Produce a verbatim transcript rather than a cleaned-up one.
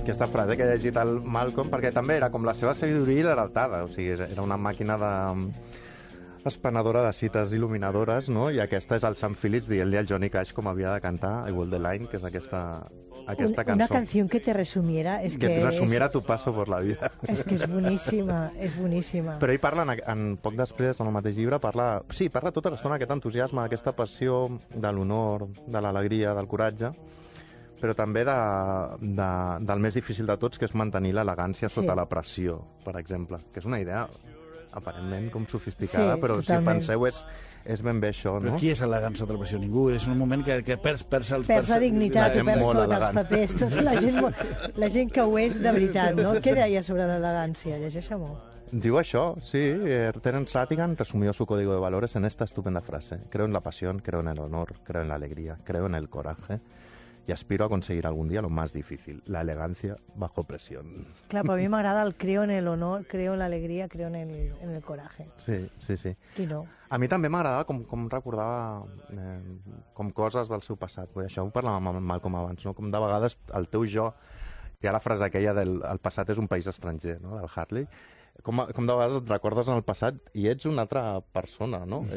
aquesta frase que ha llegit el Malcolm, perquè també era com la seva sabidoria i l'heretada, o sigui, era una màquina de espanadora de cites il·luminadores, no? I aquesta és el Sam Phillips dient-li al Johnny Cash com havia de cantar I Walk the Line, que és aquesta, aquesta cançó. Una canción que te resumiera. Es que que te resumiera es... tu paso por la vida. És que és boníssima, és boníssima. Però ell parla, en, en poc després, en el mateix llibre, parla, sí, parla tota l'estona aquest entusiasme, aquesta passió de l'honor, de l'alegria, del coratge, però també de, de, del més difícil de tots, que és mantenir l'elegància sota Sí. la pressió, per exemple, que és una idea aparentment com sofisticada, Sí, però totalment. si penseu és, és ben bé això, Però no? qui és elegant sota la pressió? Ningú. És un moment que, que perds, perds els... Perds la dignitat, la gent perds molt tot, els elegant. papers, tot, la, gent, mo- la gent que ho és de veritat, no? Què deia sobre l'elegància? Llegeix-ho. Diu això, sí. eh, Terence Rattigan resumió su código de valores en esta estupenda frase. Creo en la pasión, creo en el honor, creo en la alegría, creo en el coraje y aspiro a conseguir algún día lo más difícil, la elegancia bajo presión. Clar, però a mi m'agrada el creo en el honor, creo en l'alegria, creo en el, en el coraje. Sí, sí, sí. Qui no? A mi també m'agradava com, com recordava eh, com coses del seu passat. Vull dir, això ho parlàvem amb el Malcolm abans, no? Com de vegades el teu jo, hi ha la frase aquella del el passat és un país estranger, no? Del Hartley, com, com de vegades et recordes en el passat i ets una altra persona, no?